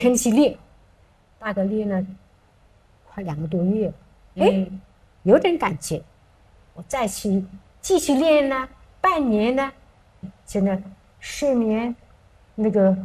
天气练，大概练了快2个多月，哎，有点感觉，我再去继续练呢，半年呢，现在睡眠那个